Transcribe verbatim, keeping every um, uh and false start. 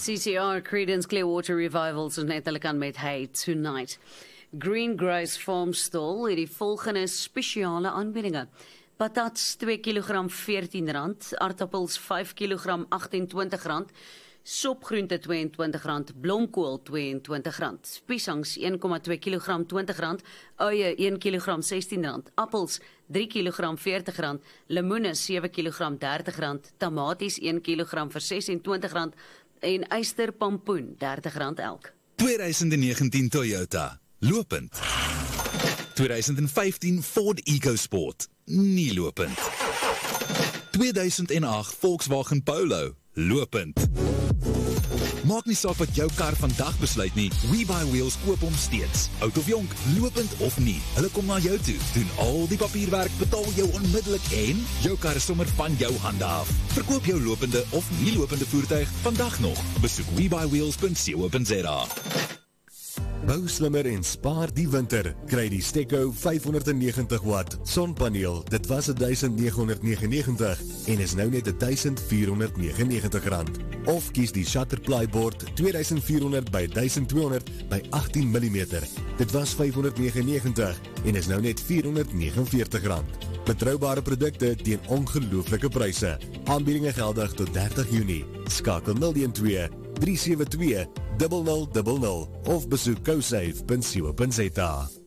C C R, Creedence Clearwater Revivals is net hulle kan met Hey Tonight. Green Grace Farmstall het die volgende spesiale aanbiedinge. Patats twee kilogram veertien rand, aardappels vyf kilogram agtentwintig rand, sopgroente tweeëntwintig rand, blomkool tweeëntwintig rand, piesangs een komma twee kilogram twintig rand, uie een kilogram sestien rand, appels drie kilogram veertig rand, lemoene sewe kilogram dertig rand, tamaties een kilogram vir sesentwintig rand en eysterpampoen dertig rand elk. twintig negentien Toyota, lopend. twintig vyftien Ford EcoSport, nie lopend. tweeduisend agt Volkswagen Polo, lopend. Maak nie saak wat jou kar vandag besluit nie, WeBuyWheels koop hom steeds. Oud of jonk, lopend of nie, hulle kom na jou toe, doen al die papierwerk, betaal jou onmiddellik en jou kar is sommer van jou hande af. Verkoop jou lopende of nie lopende voertuig vandag nog. Besoek we buy wheels punt co punt za. Bou slimmer en spaar die winter. Kry die Steco vyfhonderdnegentig watt sonpaneel. Dit was duisend negen negenennegentig en is nou net duisend vierhonderd negenennegentig rand. Of kies die Shutter Plyboard tweeduisend vierhonderd by duisend tweehonderd by agttien millimeter. Dit was vyfhonderd negenennegentig en is nou net vierhonderd negenenveertig rand. Betroubare produkte teen ongelooflike pryse. Aanbiedinge geldig tot dertig Junie. Skakel nul een twee drie sewe twee nul nul nul nul of besoek cosafe punt co punt za.